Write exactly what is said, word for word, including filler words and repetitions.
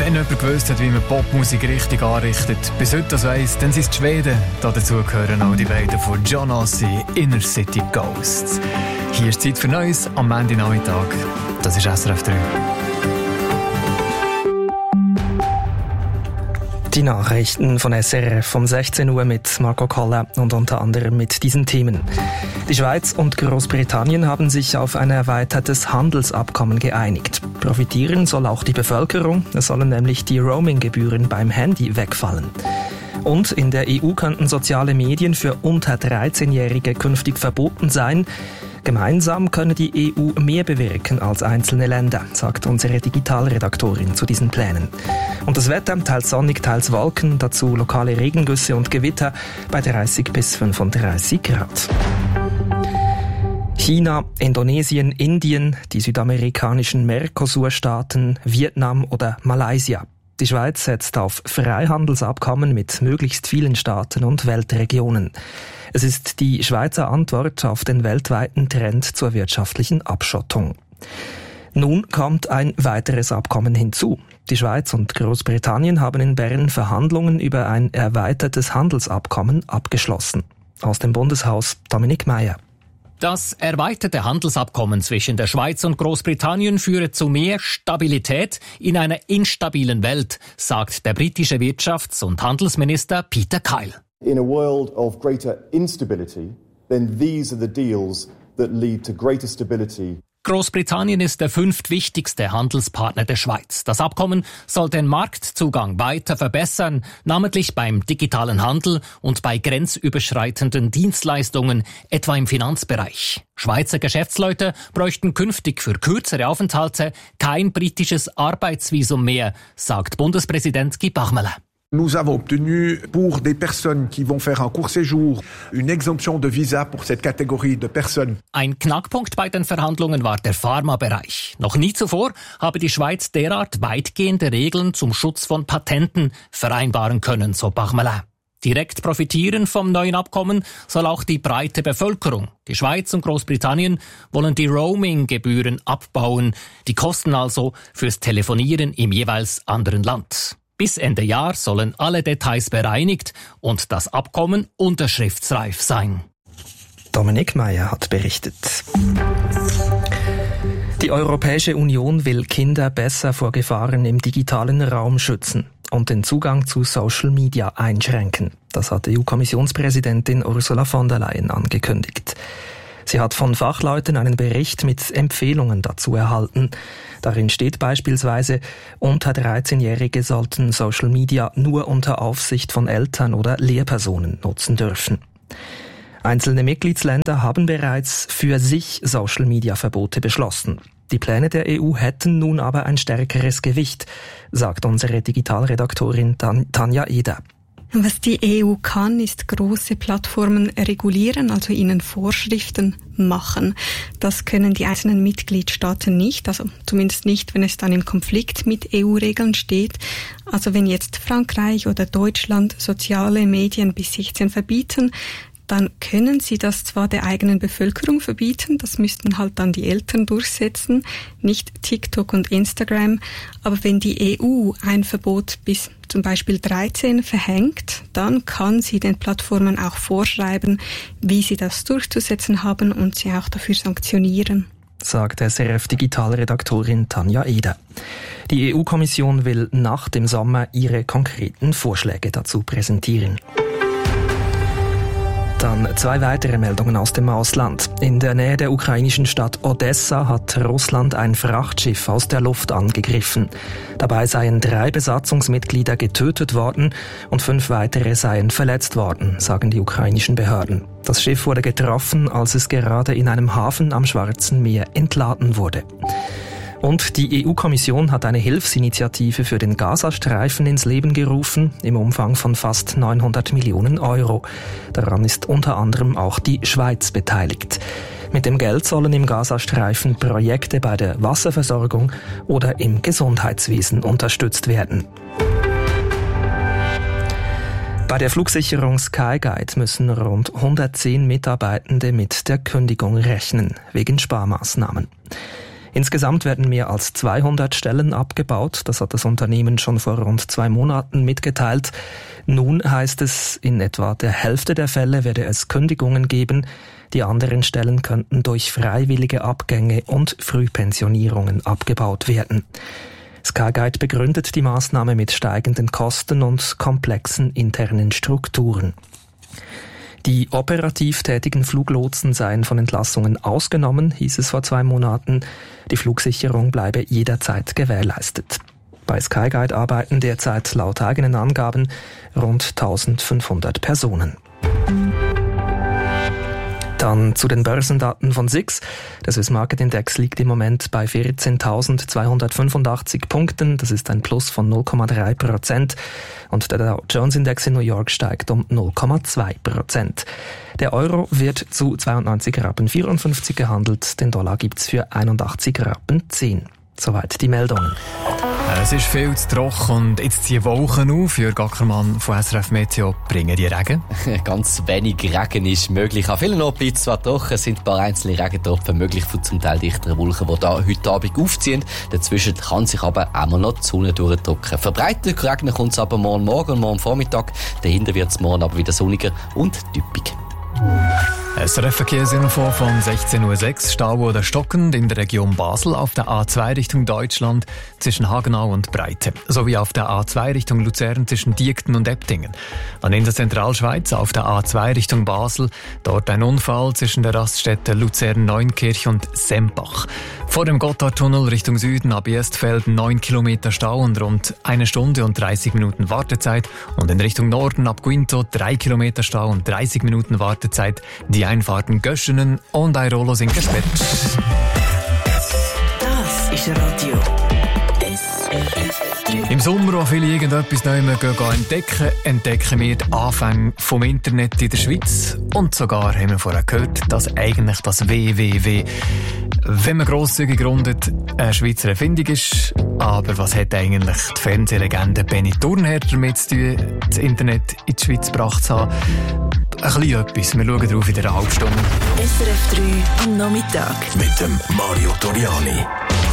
Wenn jemand gewusst hat, wie man Popmusik richtig anrichtet, bis heute das weiss, dann sind es die Schweden. Dazu gehören auch die beiden von John Ossie, Inner City Ghosts. Hier ist Zeit für Neues am Monday-Nachmittag. Das ist S R F drei. Die Nachrichten von S R F um sechzehn Uhr mit Marco Koller und unter anderem mit diesen Themen. Die Schweiz und Großbritannien haben sich auf ein erweitertes Handelsabkommen geeinigt. Profitieren soll auch die Bevölkerung, es sollen nämlich die Roaming-Gebühren beim Handy wegfallen. Und in der E U könnten soziale Medien für unter dreizehnjährige künftig verboten sein. Gemeinsam könne die E U mehr bewirken als einzelne Länder, sagt unsere Digitalredaktorin zu diesen Plänen. Und das Wetter, teils sonnig, teils Wolken, dazu lokale Regengüsse und Gewitter bei dreißig bis fünfunddreißig Grad. China, Indonesien, Indien, die südamerikanischen Mercosur-Staaten, Vietnam oder Malaysia. Die Schweiz setzt auf Freihandelsabkommen mit möglichst vielen Staaten und Weltregionen. Es ist die Schweizer Antwort auf den weltweiten Trend zur wirtschaftlichen Abschottung. Nun kommt ein weiteres Abkommen hinzu. Die Schweiz und Großbritannien haben in Bern Verhandlungen über ein erweitertes Handelsabkommen abgeschlossen. Aus dem Bundeshaus Dominik Meyer. Das erweiterte Handelsabkommen zwischen der Schweiz und Großbritannien führe zu mehr Stabilität in einer instabilen Welt, sagt der britische Wirtschafts- und Handelsminister Peter Kyle. In a world of greater instability, then these are the deals that lead to greater stability. Großbritannien ist der fünftwichtigste Handelspartner der Schweiz. Das Abkommen soll den Marktzugang weiter verbessern, namentlich beim digitalen Handel und bei grenzüberschreitenden Dienstleistungen, etwa im Finanzbereich. Schweizer Geschäftsleute bräuchten künftig für kürzere Aufenthalte kein britisches Arbeitsvisum mehr, sagt Bundespräsident Guy Parmelin. Nous avons obtenu pour des personnes qui vont faire un court séjour une exemption de visa pour cette catégorie de personnes. Ein Knackpunkt bei den Verhandlungen war der Pharmabereich. Noch nie zuvor habe die Schweiz derart weitgehende Regeln zum Schutz von Patenten vereinbaren können, so Parmelin. Direkt profitieren vom neuen Abkommen soll auch die breite Bevölkerung. Die Schweiz und Großbritannien wollen die Roaming-Gebühren abbauen, die Kosten also fürs Telefonieren im jeweils anderen Land. Bis Ende Jahr sollen alle Details bereinigt und das Abkommen unterschriftsreif sein. Dominik Meyer hat berichtet. Die Europäische Union will Kinder besser vor Gefahren im digitalen Raum schützen und den Zugang zu Social Media einschränken. Das hat E U-Kommissionspräsidentin Ursula von der Leyen angekündigt. Sie hat von Fachleuten einen Bericht mit Empfehlungen dazu erhalten. Darin steht beispielsweise, unter dreizehnjährige sollten Social Media nur unter Aufsicht von Eltern oder Lehrpersonen nutzen dürfen. Einzelne Mitgliedsländer haben bereits für sich Social Media Verbote beschlossen. Die Pläne der E U hätten nun aber ein stärkeres Gewicht, sagt unsere Digitalredaktorin Tanja Eder. Was die E U kann, ist große Plattformen regulieren, also ihnen Vorschriften machen. Das können die einzelnen Mitgliedstaaten nicht, also zumindest nicht, wenn es dann im Konflikt mit E U-Regeln steht. Also wenn jetzt Frankreich oder Deutschland soziale Medien bis sechzehn verbieten, dann können sie das zwar der eigenen Bevölkerung verbieten, das müssten halt dann die Eltern durchsetzen, nicht TikTok und Instagram. Aber wenn die E U ein Verbot bis zum Beispiel dreizehn verhängt, dann kann sie den Plattformen auch vorschreiben, wie sie das durchzusetzen haben und sie auch dafür sanktionieren, sagt S R F-Digitalredaktorin Tanja Eder. Die E U-Kommission will nach dem Sommer ihre konkreten Vorschläge dazu präsentieren. Dann zwei weitere Meldungen aus dem Ausland. In der Nähe der ukrainischen Stadt Odessa hat Russland ein Frachtschiff aus der Luft angegriffen. Dabei seien drei Besatzungsmitglieder getötet worden und fünf weitere seien verletzt worden, sagen die ukrainischen Behörden. Das Schiff wurde getroffen, als es gerade in einem Hafen am Schwarzen Meer entladen wurde. Und die E U-Kommission hat eine Hilfsinitiative für den Gazastreifen ins Leben gerufen, im Umfang von fast neunhundert Millionen Euro. Daran ist unter anderem auch die Schweiz beteiligt. Mit dem Geld sollen im Gazastreifen Projekte bei der Wasserversorgung oder im Gesundheitswesen unterstützt werden. Bei der Flugsicherung Skyguide müssen rund hundertzehn Mitarbeitende mit der Kündigung rechnen, wegen Sparmaßnahmen. Insgesamt werden mehr als zweihundert Stellen abgebaut. Das hat das Unternehmen schon vor rund zwei Monaten mitgeteilt. Nun heißt es, in etwa der Hälfte der Fälle werde es Kündigungen geben. Die anderen Stellen könnten durch freiwillige Abgänge und Frühpensionierungen abgebaut werden. Skyguide begründet die Maßnahme mit steigenden Kosten und komplexen internen Strukturen. Die operativ tätigen Fluglotsen seien von Entlassungen ausgenommen, hieß es vor zwei Monaten. Die Flugsicherung bleibe jederzeit gewährleistet. Bei Skyguide arbeiten derzeit laut eigenen Angaben rund eintausendfünfhundert Personen. Dann zu den Börsendaten von S I X. Der Swiss Market Index liegt im Moment bei vierzehntausendzweihundertfünfundachtzig Punkten. Das ist ein Plus von null Komma drei Prozent. Und der Dow Jones Index in New York steigt um null Komma zwei Prozent. Der Euro wird zu zweiundneunzig Rappen vierundfünfzig gehandelt. Den Dollar gibt's für einundachtzig Rappen zehn. Soweit die Meldung. Es ist viel zu trocken und jetzt ziehen Wolken auf. Jörg Ackermann von S R F Meteo, bringen die Regen? Ganz wenig Regen ist möglich. An vielen Orten bleibt es zwar trocken, es sind ein paar einzelne Regentropfen möglich von zum Teil dichteren Wolken, die da heute Abend aufziehen. Dazwischen kann sich aber auch mal noch die Sonne durchdrücken. Verbreitet regnen kommt es aber morgen Morgen und morgen Vormittag. Dahinter wird es morgen aber wieder sonniger und typisch. S R F-Verkehrsinfo von sechzehn Uhr sechs. Stau oder stockend in der Region Basel auf der A zwei Richtung Deutschland zwischen Hagenau und Breite. Sowie auf der A zwei Richtung Luzern zwischen Diekten und Eptingen. Dann in der Zentralschweiz auf der A zwei Richtung Basel. Dort ein Unfall zwischen der Raststätte Luzern-Neunkirch und Sempach. Vor dem Gotthardtunnel Richtung Süden ab Erstfelden neun Kilometer Stau und rund eine Stunde und dreißig Minuten Wartezeit. Und in Richtung Norden ab Guinto drei Kilometer Stau und dreißig Minuten Wartezeit. Die Einfahrten Göschenen und Airolo sind gesperrt. Das ist Radio S R F drei. Im Sommer, wo viele irgendetwas Neues entdecken, entdecken wir die Anfänge vom Internet in der Schweiz. Und sogar haben wir vorher gehört, dass eigentlich das W W W, wenn man grosszügig rundet, eine Schweizer Erfindung ist. Aber was hat eigentlich die Fernsehlegende Benny Thurnherr damit zu tun, das Internet in die Schweiz gebracht zu haben? Ein bisschen etwas. Wir schauen drauf in der Halbstunde. S R F drei am Nachmittag. Mit dem Mario Toriani.